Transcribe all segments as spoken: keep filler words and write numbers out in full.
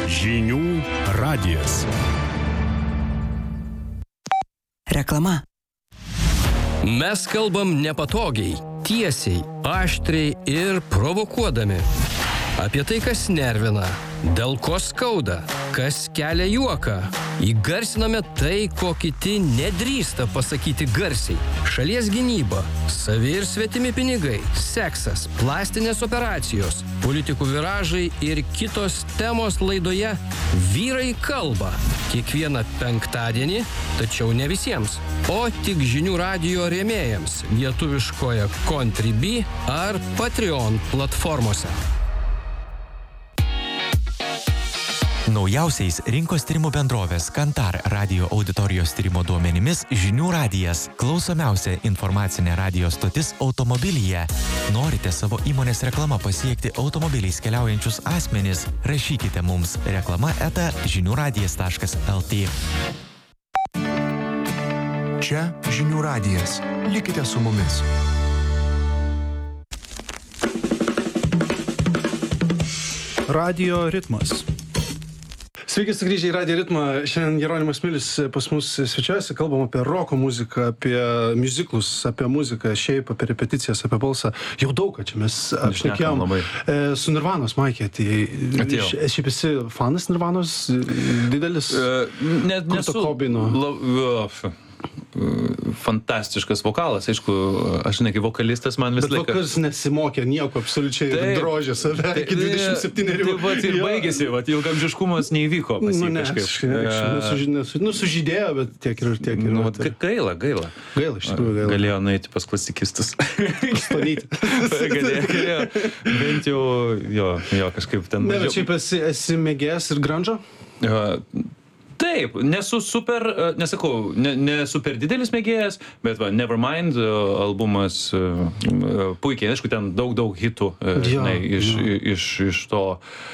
Žinių radijas. Reklama. Mes kalbam nepatogiai, tiesiai, aštriai ir provokuodami. Apie tai, kas nervina, dėl ko skauda, kas kelia juoką. Įgarsiname tai, ko kiti nedrįsta pasakyti garsiai. Šalies gynyba, savi ir svetimi pinigai, seksas, plastinės operacijos, politikų viražai ir kitos temos laidoje Vyrai kalba. Kiekvieną penktadienį, tačiau ne visiems, o tik Žinių radijo rėmėjams lietuviškoje Contribui ar Patreon platformose. Naujausiais rinkos tyrimų bendrovės Kantar radio auditorijos tyrimo duomenimis Žinių radijas – klausomiausia informacinė radijo stotis automobilyje. Norite savo įmonės reklama pasiekti automobiliais keliaujančius asmenis? Rašykite mums reklama eta žiniųradijas taškas lt. Čia Žinių radijas. Likite su mumis. Radio ritmas. Sveiki, sugrįžę į Radio ritmą. Šiandien Jeronimas Milius pas mus svečiuojasi. Kalbam apie roko muziką, apie miuziklus, apie muziką, šiaip apie repeticijas, apie balsą. Jau daug ką čia mes apšnekėjom. E, su Nirvanos Maikė atėjai. Šiaip esi fanas Nirvanos didelis? Uh, ne, nesu. Kobino. La, fantastiškas vokalas, aišku, aš žinai, kaip vokalistas man vis laiką... Bet vokas nesimokė nieko, absoliučiai taip, drožė save taip, iki dvidešimt septynerių. Taip, vat, ir baigėsi, vat, ilgamžiškumas neįvyko pas jį nu, ne, kažkaip. Ne, nu, sužydėjo, bet tiek ir tiek ir... Nu, vat, gaila, gaila. Gaila, iš tikrųjų gaila. Galėjo nueiti pas klasikistus. Pastonyti. galėjo, galėjo, bent jau, jo, jo, kažkaip ten... Ne, bet šiaip esi, esi mėgėjas ir grandžo? Uh, Taip, nesu super, nesakau, ne, ne super didelis mėgėjas, bet va, Nevermind albumas puikiai, aišku, ten daug, daug hitų, žinai, iš, iš, iš to.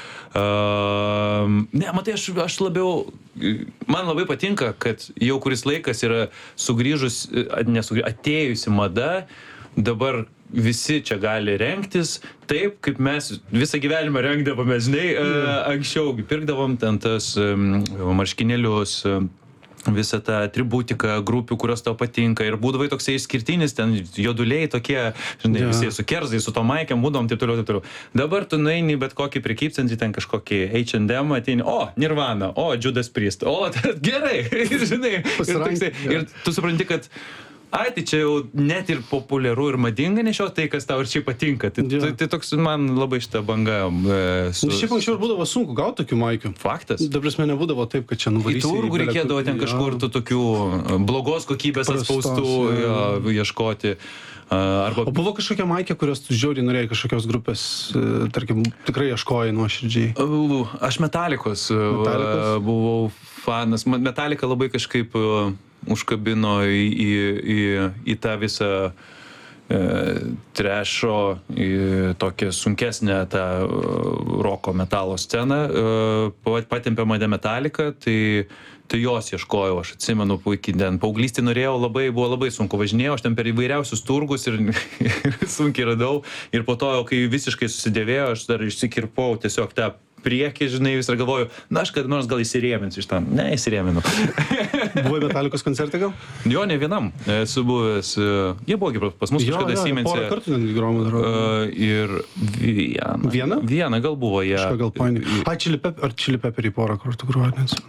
Uh, ne, matai, aš, aš labiau, man labai patinka, kad jau kuris laikas yra sugrįžus, nesugrįžus, atėjusi mada, dabar visi čia gali rengtis taip, kaip mes visą gyvenimą rengdavome, žinai, uh, anksčiau pirkdavom ten tas um, marškinėlius, um, visą tą atributiką grupių, kurios tau patinka ir būdavai toksai išskirtinis, ten joduliai tokie, žinai, ja. Visi su kerzai, su to maikėm, būdavom, taip toliau, taip toliau. Dabar tu nueini bet kokį prekybcentrį, ten kažkokį H and M ateini, o, Nirvana, o, Judas Priest, o, gerai, žinai, ir, toksai, ir tu supranti, kad ai, tai čia jau net ir populiaru ir madinga nešiot tai, kas tau ir čia patinka. Tai, tai, tai toks man labai šitą bangą... E, su... Šiaip anksčiau būdavo sunku gauti tokių maikių. Faktas. Ta prasme, nebūdavo taip, kad čia nuvarysi. Į turgų reikėdavo ten kažkur tų tokių blogos kokybės atspaustų ja, ieškoti. Arba... O buvo kažkokia maikė, kurios tu žiauriai norėjai kažkokios grupės, tarkim, tikrai ieškojai nuoširdžiai? Aš Metallicos, Metallicos buvau fanas. Metallica labai kažkaip užkabino į, į, į, į tą visą e, trešo, į tokią sunkesnę tą roko metalo sceną. E, patempė mane Metallica, tai, tai jos ieškojau, aš atsimenu puikiai, ten paauglystį norėjau, labai, buvo labai sunku, važinėjau, aš ten per įvairiausius turgus ir, ir sunkiai radau. Ir po to, kai visiškai susidėvėjo, aš dar išsikirpau tiesiog tą priekį, žinai, vis ir galvoju, na, aš kad nors gal įsirėminsiu iš tam. Ne, įsirėminu. Buvai Metallicos koncerte gal? Jo, ne vienam. Esu buvęs, jie buvo pas mus kažkada Siemens'e. Porą kartų netgi grojom, darau. Uh, ir vieną. Vieną? Vieną gal buvo, jie. Kažką gal paini. Ai, Chili Pepper, ar Chili Pepper į porą kartų grojom?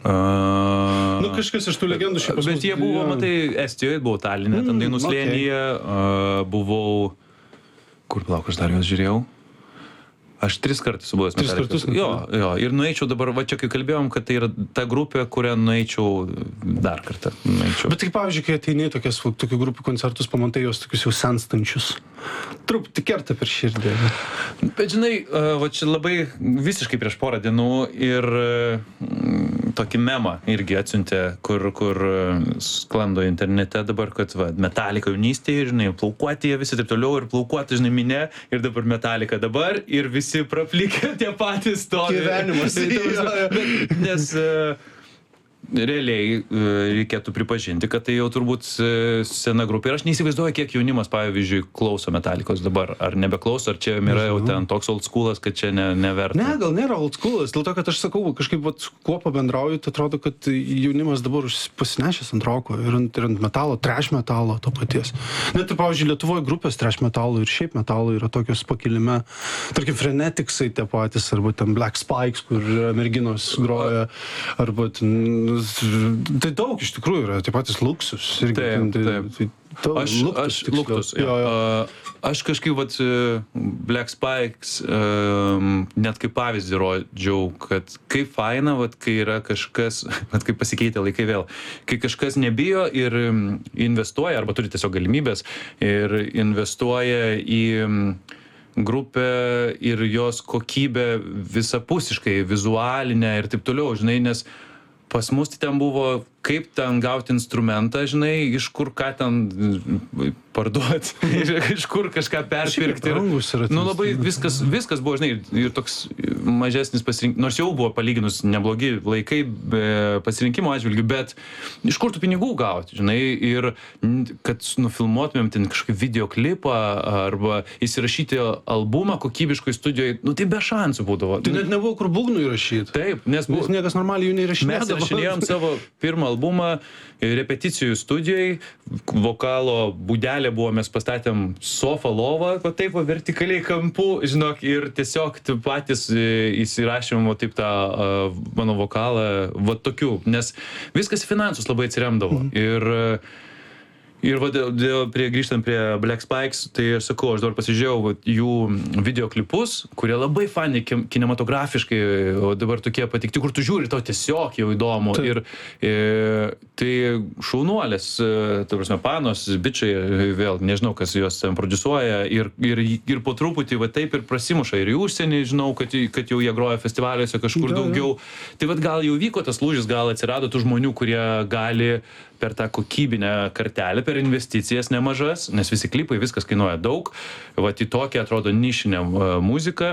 Uh, nu, kažkas iš tų legendų šiaip pas mus. Bet jie buvo, ja. Matai, Estijoje, buvau Taline, ten Dainų slėnyje, uh, buvau, kur plauk, aš dar juos žiūrėjau. Aš tris kartus buvęs Metallicos. Jo, jo, ir nueičiau dabar, va čia kai kalbėjom, kad tai yra ta grupė, kurią nueičiau dar kartą. Nueičiau. Bet tai pavyzdžiui, kai ateini tokias, tokių grupių koncertus, pamatai jos tokius jau senstančius. Truputį kerta per širdį. Bet žinai, va čia labai visiškai prieš porą dienų ir tokį memą irgi atsiuntė, kur, kur sklando internete dabar, kad va, Metallica jaunystėje, žinai, plaukuoti jie visi taip toliau ir plaukuoti, žinai, minė ir dabar Metallica dabar ir visi praplikę tie patys stovi. Gyvenimas. Bet, nes realiai reikėtų pripažinti, kad tai jau turbūt sena grupė. Ir aš neįsivaizduoju, kiek jaunimas, pavyzdžiui, klauso Metallicos dabar. Ar nebeklauso, ar čia yra jau ten toks old schoolas, kad čia ne, neverta. Ne, gal nėra old schoolas. Dėl to, kad aš sakau, kažkaip vat, kuo pabendrauju, tai atrodo, kad jaunimas dabar pasinešęs ant roko ir ant, ir ant metalo, trash metalo to paties. Net, pavyzdžiui, Lietuvoje grupės trash metalo ir šiaip metalo yra tokios pakilime. Tarkim, Freneticsai tie patys, arba ten Black Spikes, kur merginos groja, arba ten, tai daug iš tikrųjų yra, tie patys Luxus. Irgi, taip, tai, taip. Tai, tai, aš, luktus, aš, luktus, jo, jo. Uh, aš kažkaip, vat, Black Spikes, uh, net kaip pavyzdį rodžiau, kad kaip faina, vat, kai yra kažkas, vat, kai pasikeitė laikai vėl, kai kažkas nebijo ir investuoja, arba turi tiesiog galimybės, ir investuoja į grupę ir jos kokybę visapusiškai, vizualinę ir taip toliau, žinai, nes pas mus tai ten buvo, kaip ten gauti instrumentą, žinai, iš kur ką ten parduoti, iš kur kažką perpirkti. Ir, nu, labai viskas, viskas buvo, žinai, ir toks mažesnis pasirinkimas, nors jau buvo palyginus neblogi laikai pasirinkimo atžvilgių, bet iš kur tų pinigų gauti, žinai, ir kad nufilmuotumėm ten kažkokį videoklipą arba įsirašyti albumą kokybiškoj studijoje, nu tai be šansų būdavo. Tai net nebuvo kur būgnų įrašyti. Taip, nes, nes niekas normaliai jų neįrašinėdavo. Mes įrašinėjom savo pirmą albumą repeticijų studijoj, vokalo būdelė buvo, mes pastatėm sofą, lovą, va taip va vertikaliai kampu, žinok, ir tiesiog patys įsirašėm va taip tą uh, mano vokalą, va tokių, nes viskas į finansus labai atsiremdavo. Mhm. Ir Ir va, dėl, dėl, prie, grįžtant prie Black Spikes, tai aš sakau, aš dabar pasižiūrėjau va, jų videoklipus, kurie labai fani kinematografiškai, o dabar tokie patikti, kur tu žiūri, tau tiesiog jau įdomu. Tai. Ir e, tai šaunuolės, ta prasme, panos, bičiai, vėl nežinau, kas juos ten produsuoja, ir, ir, ir po truputį va, taip ir prasimuša ir į užsienį, žinau, kad, kad jau jie groja festivaliuose kažkur da, daugiau. Ja. Tai va, gal jau vyko tas lūžis, gal atsirado tų žmonių, kurie gali per tą kokybinę kartelę, per investicijas nemažas, nes visi klipai, viskas kainuoja daug, vat į tokią, atrodo, nišinę muziką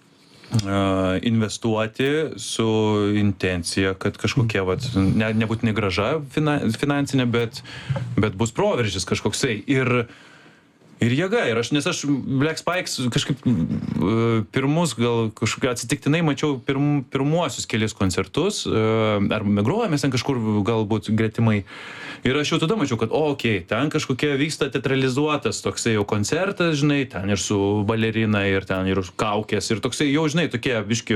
investuoti su intencija, kad kažkokie, vat, ne, nebūtinai graža finansinė, bet, bet bus proveržis kažkoksai. Ir Ir jėga, ir aš, nes aš Black Spikes kažkaip pirmus, gal kažkokia atsitiktinai mačiau pirm, pirmuosius kelias koncertus, ar grojomės ten kažkur galbūt gretimai. Ir aš jau tada mačiau, kad, o, okei, okay, ten kažkokia vyksta teatralizuotas toksai jau koncertas, žinai, ten ir su balerina, ir ten ir kaukės, ir toksai jau, žinai, tokie biški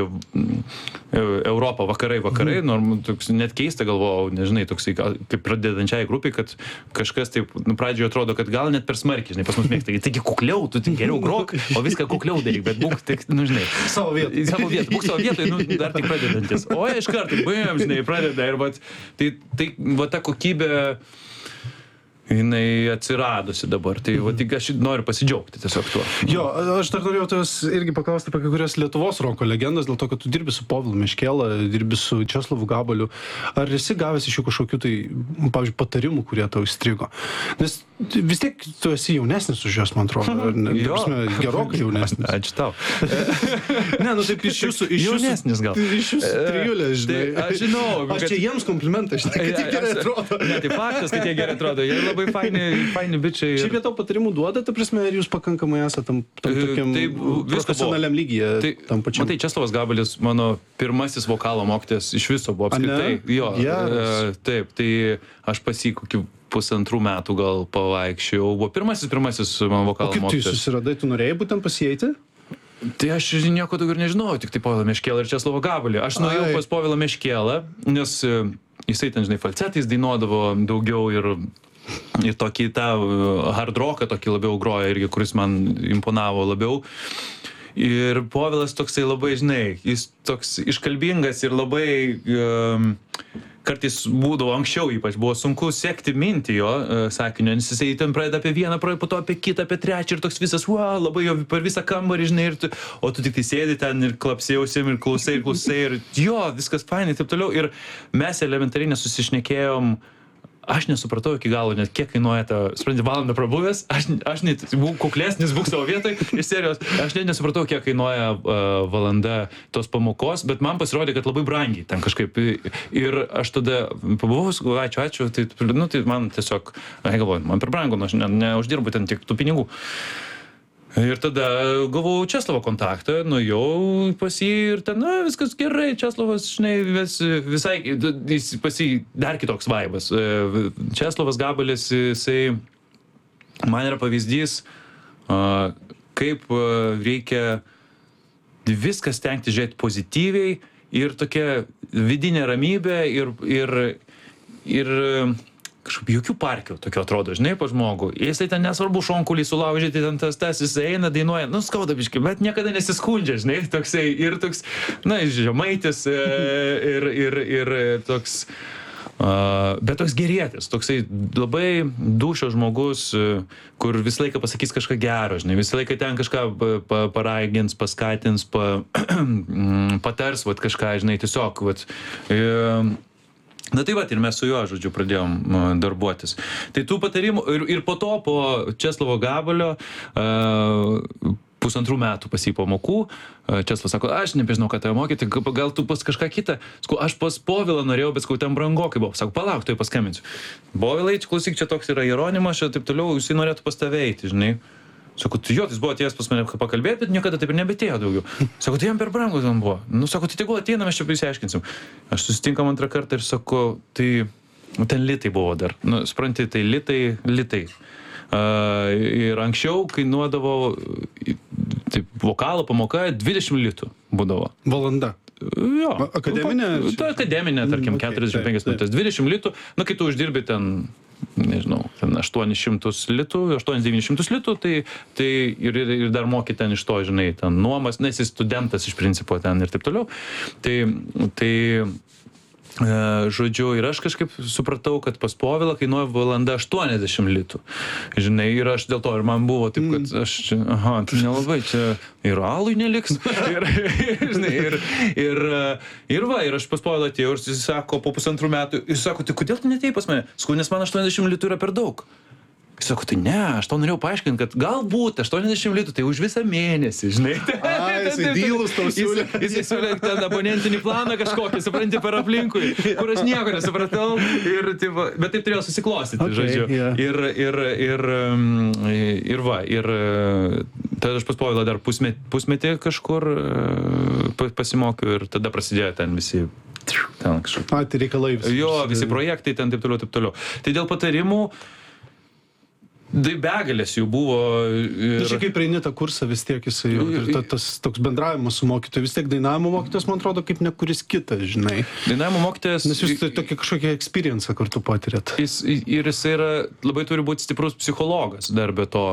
Europa, vakarai, vakarai, mm. norm, toks, net keista galvojau, nežinai, toksai, kaip pradedančiai grupiai, kad kažkas taip, nu, pradžioje atrodo, kad gal net per smarkiai, žinai, pas mus mėgsta, taigi kukliau, tu tik geriau grok, o viską kukliau daryk, bet būk, tik, nu, žinai, savo vietoj, savo vietoj, būk savo vietoj, nu, dar tik pradedantis, o iš karto, bam, žinai, pradeda, ir vat, tai, tai, va, ta kokybė, jinai atsiradusi dabar, tai va, tik aš noriu pasidžiaugti tiesiog tuo. Jo, aš dar norėjau tavęs irgi paklausti apie kai kurias Lietuvos roko legendas, dėl to, kad tu dirbi su Povilu Meškėla, dirbi su Česlovu Gabaliu. Ar esi gavęs iš jų kažkokių tai, pavyzdžiui, patarimų, kurie tau įstrigo? Nes vis tiek tu esi jaunesnis už juos, man atrodo. Ne, jo. Prasme, gerokai jaunesnis. Ačiū tau. Ne, nu taip iš jūsų, iš jaunesnis gal. Iš jūsų trijulė, žinai. Tai, aš žinau. Aš čia jiems komplimentą, žinai, kad jie gerai atrodo. Ne, tai faktas, kad jie gerai atrodo. Jie labai faini, faini bičiai. Ir... Šiaip jie tau patarimų duoda, ta prasme, ir jūs pakankamai esate tam, tam tokiam tai, profesionaliam lygyje. Tai, tam pačiam. Matai, Česlovas Gabalis, mano pirmasis vokalo mokytojas iš viso buvo apskritai. Jo, yes. Taip, tai aš pas jį kokį pusantrų metų gal pavaikščiau. Buvo pirmasis, pirmasis mano vokalo mokytojas. O kaip tu susiradai, tu norėjai būtent pasieiti? Tai aš nieko daugiau nežinojau, tik tai Povilą Meškėlą ir Česlovą Gabalį. Aš nuėjau pas Povilą Meškėlą, nes jisai ten, žinai, falcetais dainuodavo daugiau ir, ir tokį tą hard rocką tokį labiau groja irgi, kuris man imponavo labiau. Ir Povilas toksai labai, žinai, jis toks iškalbingas ir labai... Um, kartais būdavo anksčiau ypač, buvo sunku sekti mintį jo uh, sakinio, nes jisai ten pradeda apie vieną, po to apie kitą, apie trečią ir toks visas, wow, labai jo per visą kambarį, žinai, ir tu, o tu tik tai sėdi ten ir klapsėjausim ir klausai, ir klausai, ir jo, viskas fainai, taip toliau. Ir mes elementariai nesusišnekėjom aš nesupratau iki galo, net kiek kainuoja ta, supranti, valandą prabuvęs, aš, aš net buvau kuklesnis, būk savo vietoj, iš serijos, aš net nesupratau, kiek kainuoja uh, valanda tos pamokos, bet man pasirodė, kad labai brangiai ten kažkaip. Ir aš tada pabuvau, ačiū, ačiū, tai, nu, tai man tiesiog, ai galvoju, man per brangu, aš ne, neuždirbu ten tiek tų pinigų. Ir tada gavau Česlovo kontaktą, nuėjau pas jį ir ten, na, viskas gerai, Česlovas, žinai, vis, visai, jis pas jį dar kitoks vaibas. Česlovas Gabalis, jisai, man yra pavyzdys, kaip reikia viską stengti žiūrėti pozityviai ir tokia vidinė ramybė ir, ir, ir kažkaip jokių parkių tokio atrodo, žinai, pa žmogų. Jisai ten nesvarbu šonkulį sulaužyti, ten tas, tas, jisai eina, dainuoja, nu, skauda biškai, bet niekada nesiskundžia, žinai, toksai, ir toks, na, žemaitis, ir, ir, ir toks, uh, bet toks gerėtis, toksai labai dūšio žmogus, kur visą laiką pasakys kažką gero, žinai, visą laiką ten kažką pa, paraigins, paskatins, pa, patars, vat, kažką, žinai, tiesiog, vat, uh, na tai vat, ir mes su juo, žodžiu, pradėjom darbuotis. Tai tų patarimų, ir, ir po to, po Česlovo Gabalio, uh, pusantrų metų pas jį pamokų, uh, Česlovas sako, aš nebežinau, ką tave mokyti, gal tu pas kažką kitą. Sakau, aš pas Povilą norėjau, bet sakau, ten brangokai buvo. Sako, palauk, tu jau paskambinsiu. Povilai, klausyk, čia toks yra Jeronimas, čia taip toliau, jisai norėtų pas tave eiti, žinai. Sako, tu jo, jis buvo atėjęs pas mane pakalbėti, bet niekada taip ir nebetėjo daugiau. Sako, tai jam per brangu ten buvo. Nu, sako, tai tegul ateina, mes čia pasiaiškinsim. Aš susitinkam antrą kartą ir sako, tai ten litai buvo dar. Nu, supranti, tai litai, litai. Uh, ir anksčiau kainuodavo, taip, vokalo pamoka dvidešimt litų būdavo. Valanda. Jo. Akademinė? Ta akademinė, tarkim, okay, keturiasdešimt penkias minutės. dvidešimt litų, na, kai tu uždirbi ten, nežinau, ten aštuonis šimtus litų, aštuonis devynis šimtus litų, tai, tai ir, ir, ir dar moki ten iš to, žinai, ten nuomas, nes esi studentas iš principo ten ir taip toliau. Tai, tai e, žodžiu, ir aš kažkaip supratau, kad pas Povilą kainuoja valanda aštuoniasdešimt litų. Žinai, ir aš dėl to, ir man buvo taip, kad aš čia, aha, tai nelabai čia ir alui neliks. ir, žinai, ir, ir, ir va, ir aš pas Povilą atėjau ir jis sako, po pusantrų metų, jis sako, tai kodėl tu neatėjai pas mane? Sakau, nes man aštuoniasdešimt litų yra per daug. Jis sako, tai ne, aš tau norėjau paaiškinti, kad galbūt aštuoniasdešimt litų, tai už visą mėnesį, žinai. Ai, jisai dylus tau siūlė. Jis, jis siūlė ten abonentinį planą kažkokį, supranti, per aplinkui, kur aš nieko nesupratau, ir, taip, bet taip turėjo susiklostyti, okay, žodžiu. Yeah. Ir, ir, ir, ir va, ir tada aš pas Povilą dar pusmetį, pusmetį kažkur pasimokiau ir tada prasidėjo ten visi ten kažkaip. A, tai reikalai visi. Jo, visi projektai ten taip toliau, taip toliau. Tai dėl patarimų, tai begalės jų buvo. Ir... Na, čia kaip praeini tą kursą vis tiek jisai, ir ta, tas toks bendravimas su mokytoju, vis tiek dainavimo mokytojas, man atrodo, kaip ne kuris kitas, žinai. Dainavimo mokytojas... Nes jūs tai tokį kažkokį experience kartu patirėt. Jis, ir jis yra, labai turi būti stiprus psichologas dar be to.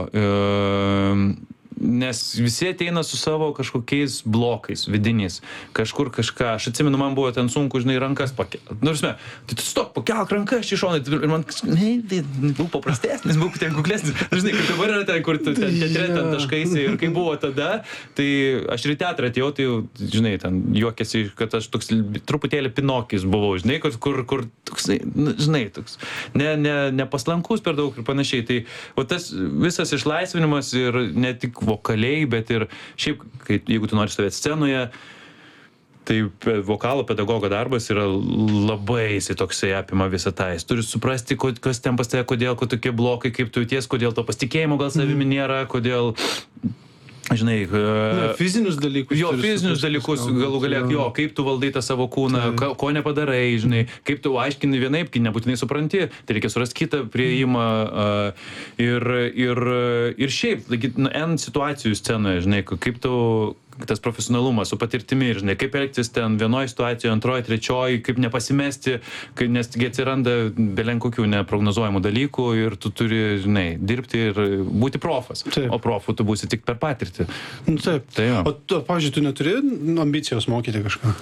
E, nes visi ateina su savo kažkokiais blokais vidiniais, kažkur kažką, aš atsimenu, man buvo ten sunku, žinai, rankas pakelti. Nu, žinai, tai tu stok, pakelk rankas čia šonai, ir man, ne, tai buvau paprastesnis, buvau ten kuklesnis. Žinai, kaip dabar yra ten, kur tu ten teatre ten taškaisi ir kaip buvo tada, tai aš ir į teatrą atėjau, tai, žinai, ten juokėsi, kad aš toks truputėlį Pinokis buvau, žinai, kur, kur, kur toksai, žinai, toks, ne, ne, nepaslankus per daug ir panašiai. Tai o tas visas išlaisvinimas ir ne tik vokaliai, bet ir šiaip, kai, jeigu tu nori stovėti scenoje, tai vokalo pedagogo darbas yra labai, jisai toksai apima visą tą. Jis turi suprasti, kas ten pas tave, kodėl, ko tokie blokai, kaip tu jauties, kodėl to pasitikėjimo gal savimi nėra, kodėl... Žinai, Na, fizinius dalykus. Jo, fizinius dalykus, galų galėk, jo, kaip tu valdai tą savo kūną, ka, ko nepadarai, žinai, kaip tu aiškini vienaip, kai nebūtinai supranti, tai reikia surasti kitą prieimą uh, ir, ir, ir šiaip, nu, N situacijų scenoje, žinai, kaip tu tas profesionalumas su patirtimi, žinai, kaip elgtis ten vienoje situacijoje, antroje, trečioje, kaip nepasimesti, kai, nes atsiranda belen kokių neprognozuojamų dalykų ir tu turi, žinai, dirbti ir būti profas. Taip. O profu tu būsi tik per patirtį. Taip. Tai o tu, pavyzdžiui, tu neturi ambicijos mokyti kažką?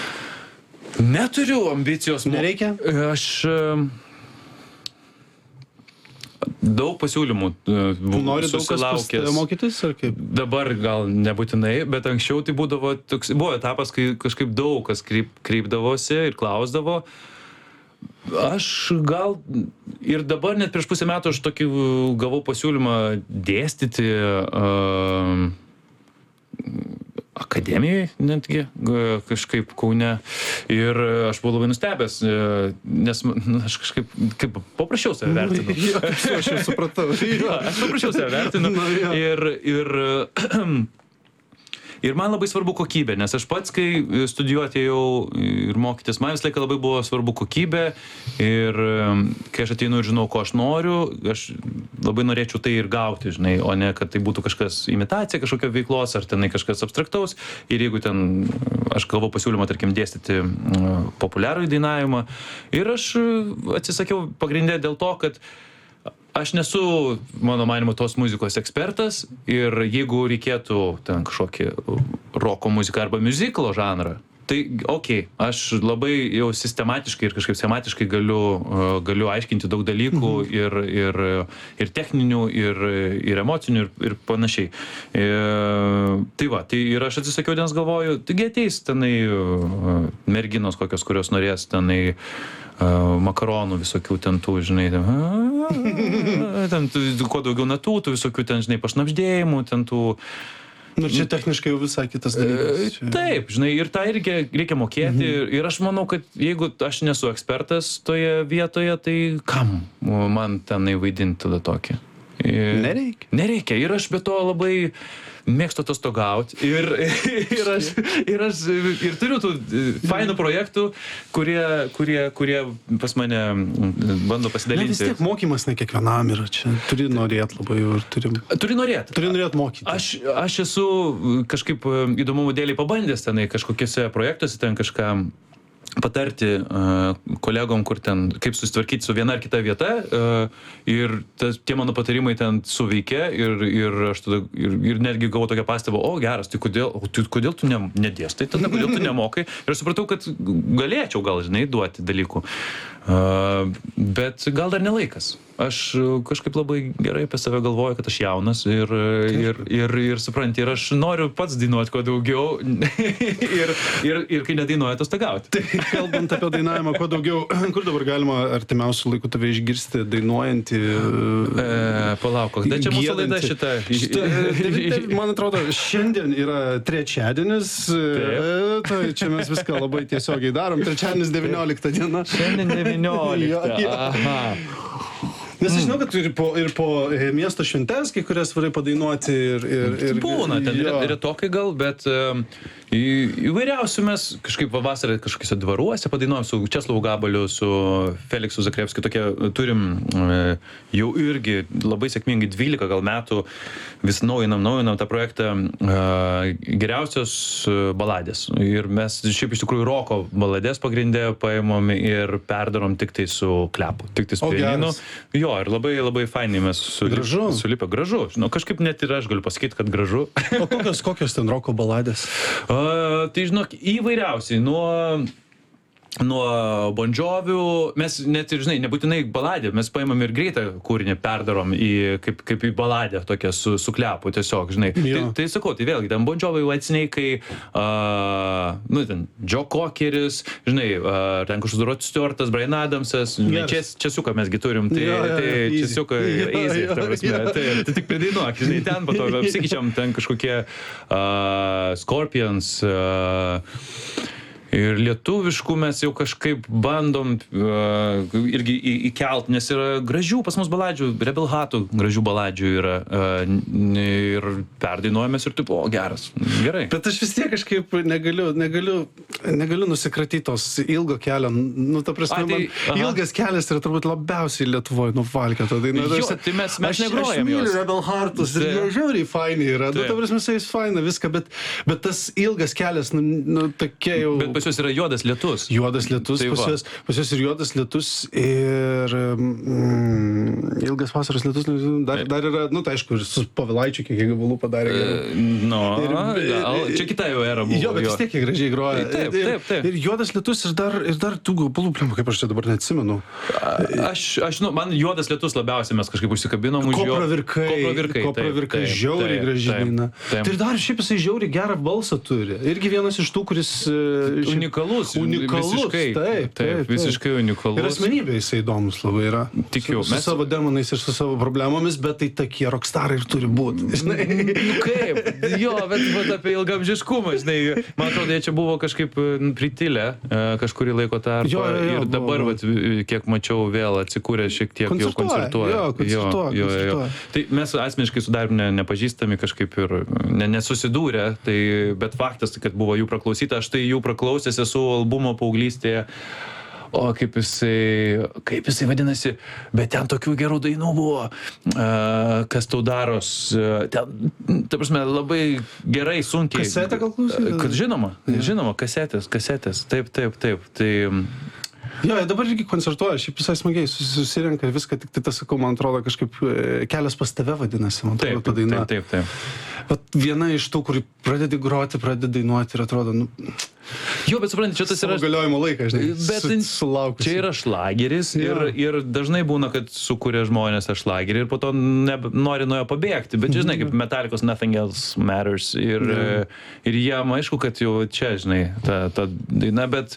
Neturiu ambicijos mokyti. Nereikia? Aš... Daug pasiūlymų Nori susilaukęs. Daug kas mokytis, ar kaip? Dabar gal nebūtinai, bet anksčiau tai būdavo toks, buvo etapas, kai kažkaip daug kas kreip, kreipdavosi ir klausdavo. Aš gal ir dabar net prieš pusę metų aš tokį gavau pasiūlymą dėstyti uh, akademijai netgi kažkaip Kaune ir aš buvau labai nustebęs, nes aš kažkaip kaip paprašiau save vertinu. Jo, aš jau supratau. Jo, aš paprašiau save vertinu ir, ir Ir man labai svarbu kokybė, nes aš pats, kai studijuoti atėjau ir mokytis, man visą laiką labai buvo svarbu kokybė ir kai aš ateinu ir žinau, ko aš noriu, aš labai norėčiau tai ir gauti, žinai, o ne, kad tai būtų kažkas imitacija kažkokia veiklos ar tenai kažkas abstraktaus. Ir jeigu ten aš gavau pasiūlymą, tarkim, dėstyti populiarųjį dainavimą ir aš atsisakiau pagrindė dėl to, kad aš nesu, mano manymu, tos muzikos ekspertas ir jeigu reikėtų ten kažkokį roko muziką arba miuziklo žanrą, tai okei, okay, aš labai jau sistematiškai ir kažkaip schematiškai galiu, galiu aiškinti daug dalykų mhm. ir, ir, ir techninių, ir, ir emocinių, ir, ir panašiai. E, tai va, tai ir aš atsisakiau, nes galvoju, taigi ateis tenai merginos kokios, kurios norės tenai makaronų visokių ten tų, žinai, ten, ten kuo daugiau natų, tų visokių ten, žinai, pašnapždėjimų, ten tų... Nu, čia techniškai jau visai kitas dalykas. Čia... Taip, žinai, ir tą irgi reikia mokėti. Mhm. Ir aš manau, kad jeigu aš nesu ekspertas toje vietoje, tai kam man tenai vaidinti tada tokį? Ir... Nereikia. Nereikia. Ir aš be to labai mėgstu atostogauti ir, ir, aš, ir aš ir turiu tų fainų projektų, kurie, kurie, kurie pas mane bando pasidalinti. Na, vis tiek mokymas ne kiekvienam yra čia. Turi norėt labai ir turi... Turi norėt. Turi norėt mokyti. Aš, aš esu kažkaip įdomumo dėliai pabandęs tenai kažkokiuose projektuose ten kažką patarti uh, kolegom, kur ten, kaip susitvarkyti su viena ar kita vieta uh, ir tas, tie mano patarimai ten suveikė ir, ir aš tada ir, ir netgi gavau tokią pastabą, o geras, tai kodėl, o, tai, kodėl tu ne, nedėstai, tada kodėl tu nemokai ir aš supratau, kad galėčiau gal, žinai, duoti dalykų, uh, bet gal dar nelaikas. Aš kažkaip labai gerai apie save galvoju, kad aš jaunas ir, ir, ir, ir supranti, ir aš noriu pats dainuoti kuo daugiau ir, ir, ir kai nedainuoju, atostogauti. Tai kalbant apie dainavimą, kuo daugiau, kur dabar galima artimiausių laikų tave išgirsti dainuojantį? E, palauk, kada čia mūsų laida šita? šita man atrodo, šiandien yra trečiadienis, e, tai čia mes viską labai tiesiogiai darom, trečiadienis devyniolikta diena. Šiandien devyniolikta, aha. Nes aš žinau, kad ir po, ir po miesto šventes, kai kurias varai padainuoti ir... ir, ir būna, ten jo. retokai gal, bet um, į, įvairiausių mes kažkaip vasarą kažkokiuose dvaruose padainuojam su Česlovu Gabaliu, su Feliksu Zakrevskiu, tokie turim uh, jau irgi labai sėkmingai dvylika gal metų vis naujinam, naujinam tą projektą uh, geriausios baladės. Ir mes šiaip iš tikrųjų roko baladės pagrindė paimam ir perdarom tik tai su klepu, tik tai su pianinu. Jo, ir labai, labai fainai mes sulip, gražu. sulipę. Gražu. Žinau, kažkaip net ir aš galiu pasakyti, kad gražu. O kokios, kokios ten roko baladės? Uh, tai žinok, įvairiausiai. Nuo... Nuo Bon Jovių, mes net ir, žinai, nebūtinai baladė, mes paimam ir greitą kūrinį perdarom į, kaip, kaip į baladę tokią su, su klepu tiesiog, žinai. Tai, tai sakau, tai vėlgi, ten Bon Jovių Whitesnake, uh, nu, ten Joe Cockeris, žinai, uh, ten kažkoks Rod Stewartas, Bryan Adamsas, yes. Čia, Česiuką mesgi turim, tai, ja, ja, tai Česiuką yeah, easy, yeah, ta prasme, yeah. tai, tai tik pridainuok, žinai, ten po to apsikeičiam ten kažkokie uh, Scorpions, uh, ir lietuviškų mes jau kažkaip bandom uh, irgi į, įkelt, nes yra gražių pas mus baladžių, Rebel Hatų gražių baladžių yra uh, ir perdainuojamės ir taip, o geras, gerai. Bet aš vis tiek kažkaip negaliu, negaliu, negaliu nusikratyti tos ilgo kelio, nu ta prasme, A, tai, man ilgas kelias yra turbūt labiausiai Lietuvoje nuvalkė tą dainą. Jo, tai mes, mes aš, negrojam aš myliu jos. Rebel Heartus ir jie žiauriai faini yra, nu ta prasme, jis faina viską, bet, bet tas ilgas kelias, nu, nu tokie jau... Bet pas jūs yra juodas lietus. Juodas lietus, tai pas jūs, pas jūs ir juodas lietus ir mm, ilgas vasaros lietus, dar, dar yra, nu tai aišku, su Povilaičiu kiek gabalų padarė. Uh, no, ir, gal, čia kita jau era buvo. Jo, bet vis tiek jie gražiai groja. Tai, taip, ir, taip, taip. ir juodas lietus ir dar, ir dar tų gabalų, pliam, kaip aš čia dabar neatsimenu. Aš, aš, nu, man juodas lietus labiausiai mes kažkaip užsikabinom už jo. Kopravirkai, Kopravirkai, kopravirkai, taip, žiauriai taip, graži taip, daina. taip. Tai ir dar šiaip jisai žiauriai gerą balsą turi. Irgi vienas iš tų, kuris... e, šiaip- Unikalus, Unikalus, visiškai, taip, taip, taip. visiškai unikalus. Ir asmenybė jisai įdomus labai yra. Tikiu, Su, su mes- savo demonais ir su savo problemomis, bet tai tokie rockstarai ir turi būti. Žinai? Nu kaip, jo, bet, bet apie ilgamžiškumą, žinai, man atrodo, jie čia buvo kažkaip e, pritilę e, kažkurį laiko tarpą Jo, jo, jo, ir dabar, buvo. vat, kiek mačiau, vėl atsikūrė šiek tiek jau Koncertuoja, koncertuoja. jo, koncertuoja, jo, jo, jo. koncertuoja. Tai mes asmeniškai su Darium ne, nepažįstami kažkaip ir ne, nesusidūrę, tai, bet faktas, kad buvo jų praklausyta, aš tai jų praklausęs esu albumo paauglystėje. O kaip jisai, kaip jisai vadinasi, bet ten tokių gerų dainų buvo, uh, kas tau daros, uh, ten, ta prasme, labai gerai, sunkiai. Kasetę gal klausai? Kad žinoma, žinoma, kasetės, kasetės, taip, taip, taip, tai... Jo, jie dabar irgi koncertuoja, šiaip visai smagiai susi- susirenka ir viską, tik tai tas, sakau, man atrodo, kažkaip e, kelias pas tave vadinasi, man atrodo, Taip, ta daina. taip, taip, taip. Bet viena iš tų, kur pradedi groti, pradedi dainuoti ir atrodo, nu, Jo, bet supranti, čia tas savo yra... galiojimo laiką, žinai, Bet su, sulaukusi. čia yra šlageris ir, Jo. ir dažnai būna, kad sukuria žmonės tą šlagerį ir po to ne, nori nuo jo pabėgti. Bet čia, žinai, kaip Metallicos Nothing Else Matters. Ir, ir jam aišku, kad jau čia, žinai, ta, ta daina, bet...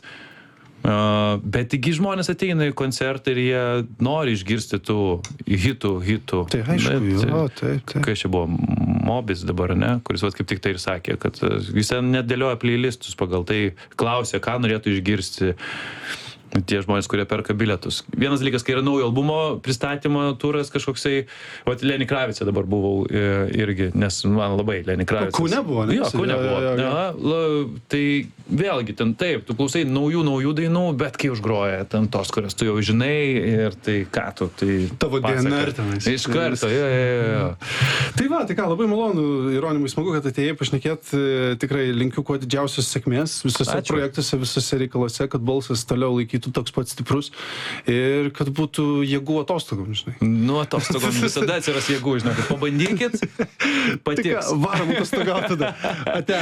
Uh, bet taigi žmonės ateina į koncertą ir jie nori išgirsti tų hitų, hitų. Tai aišku, Bet, jo, taip, taip. Kai čia buvo Mobis dabar, ne, kuris vat kaip tik tai ir sakė, kad uh, jis ten net dėlioja playlistus pagal tai, klausė, ką norėtų išgirsti tie žmonės, kurie perka bilietus. Vienas dalykas, kai yra naujo albumo pristatymo turas kažkoksai, vat Lenny Kravic'e dabar buvau e, irgi, nes man labai Lenny Kravic'as. Kaune buvo, ne? Jo, Kaune Jo, buvo. jo, jo, jo. Ja, la, tai vėlgi ten taip, tu klausai naujų, naujų dainų, bet kai užgroja ten tos, kurias tu jau žinai ir tai ką tu, tai... Tavo D N R pasaka. tenais. Iš karto, jo, jo, jo. Tai va, tai ką, labai malonu, Ironimai, smagu, kad atėjai pašnekėti, tikrai linkiu kuo didžiausios sėkmės visose Ačiū. projektuose, visose reikaluose, kad balsas toliau laikytų toks pats stiprus ir kad būtų jėgų atostogom, žinai. Nu, atostogom visada atsiras jėgų, žinai, pabandykit, Tai ką, patiks. varom atostogauti tada. Ate.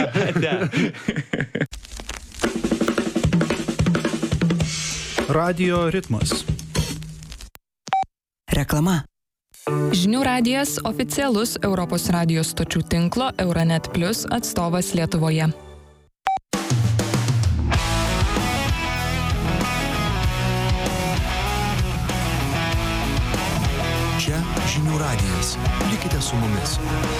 Ate. Radio ritmas. Reklama. Žinių radijas oficialus Europos radijos stočių tinklo Euronet Plus atstovas Lietuvoje. Čia žinių radijas. Likite su mumis.